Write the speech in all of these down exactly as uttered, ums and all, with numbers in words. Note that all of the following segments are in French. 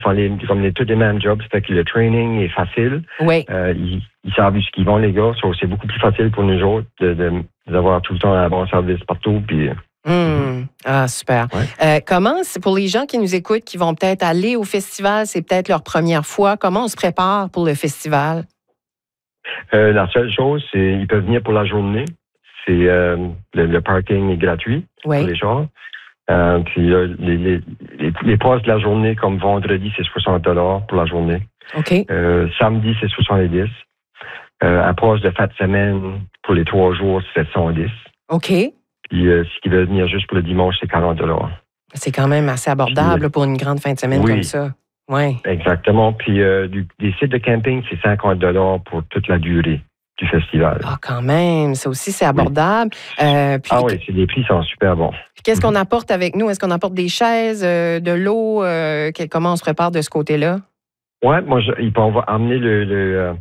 font les, comme les, tous les mêmes jobs, c'est que le training est facile. Oui. Euh, ils, ils savent ce qu'ils vont, les gars. So, c'est beaucoup plus facile pour nous autres de, de, d'avoir tout le temps un bon service partout. Puis, Mmh. Mm-hmm. Ah, super. Ouais. Euh, comment, c'est pour les gens qui nous écoutent, qui vont peut-être aller au festival, c'est peut-être leur première fois, comment on se prépare pour le festival? Euh, la seule chose, c'est qu'ils peuvent venir pour la journée. C'est euh, le, le parking est gratuit oui. pour les gens. Euh, puis euh, les, les, les, les passes de la journée, comme vendredi, c'est soixante dollars pour la journée. OK. Euh, samedi, c'est soixante-dix. Euh, un passe de fin de semaine pour les trois jours, c'est cent dix. OK. Puis euh, ce qui veut venir juste pour le dimanche, c'est quarante dollars. C'est quand même assez abordable puis, pour une grande fin de semaine oui, comme ça. Oui. Exactement. Puis euh, du, des sites de camping, c'est cinquante dollars pour toute la durée du festival. Ah, quand même. Ça aussi, c'est abordable. Oui. Euh, puis, ah oui, c'est, les prix sont super bons. Puis qu'est-ce qu'on apporte avec nous? Est-ce qu'on apporte des chaises, euh, de l'eau? Euh, quel, comment on se prépare de ce côté-là? Oui, moi, je, ils peuvent emmener le, le, euh,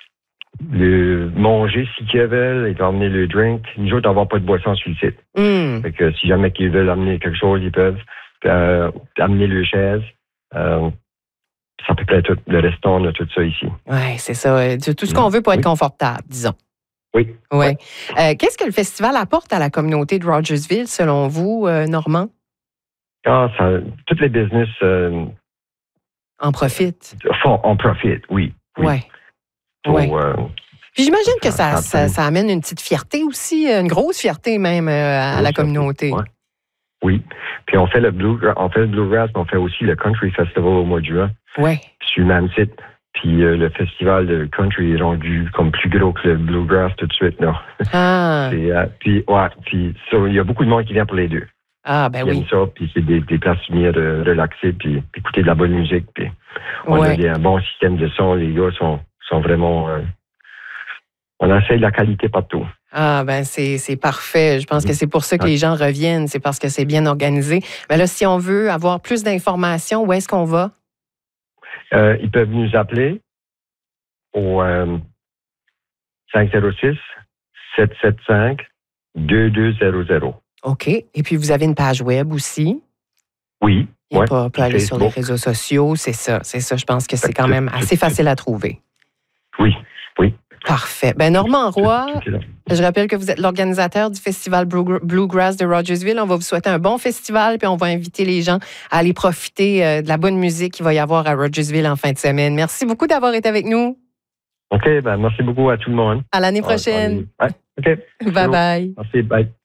le manger si ils veulent. Ils peuvent emmener le drink. Nous autres, on va pas de boisson sur le site. Mm. Fait que si jamais ils veulent amener quelque chose, ils peuvent euh, amener le chaise. Euh, ça peut être tout le restaurant, on a tout ça ici. Oui, c'est ça. Tout ce qu'on veut pour être oui. confortable, disons. Oui. Oui. Ouais. Euh, qu'est-ce que le festival apporte à la communauté de Rogersville, selon vous, euh, Normand? Ah, ça, toutes les business... Euh, en profitent. Font, en profitent, oui. Oui. Oui. Ouais. Euh, Puis j'imagine que ça, ça, ça amène une petite fierté aussi, une grosse fierté même euh, à la communauté. Ouais. Oui. Puis on fait le Bluegrass, on fait le Bluegrass, mais on fait aussi le Country Festival au mois de juin. Oui. Sur le même site. Puis euh, le festival de country est rendu comme plus gros que le Bluegrass tout de suite, là. Ah. C'est, euh, puis, ouais, puis il y a beaucoup de monde qui vient pour les deux. Ah, ben qui oui. aiment ça, puis c'est des, des places venir de relaxer, puis écouter de la bonne musique. Puis on ouais. a des, un bon système de son. Les gars sont, sont vraiment... Euh, on essaye la qualité partout. Ah, ben c'est, c'est parfait. Je pense que c'est pour ça que ouais. les gens reviennent. C'est parce que c'est bien organisé. Mais là, si on veut avoir plus d'informations, où est-ce qu'on va? Euh, ils peuvent nous appeler au euh, cinq zéro six, sept sept cinq, deux deux zéro zéro. OK. Et puis, vous avez une page web aussi? Oui. Il ouais. peut, peut aller sur les réseaux sociaux. C'est ça. C'est ça. Je pense que c'est quand même assez facile à trouver. Oui. Oui. Parfait. Ben Normand Roy, je rappelle que vous êtes l'organisateur du festival Bluegrass de Rogersville. On va vous souhaiter un bon festival, puis on va inviter les gens à aller profiter de la bonne musique qu'il va y avoir à Rogersville en fin de semaine. Merci beaucoup d'avoir été avec nous. OK, ben merci beaucoup à tout le monde. À l'année prochaine. Ouais, OK. Bye bye. Merci, bye.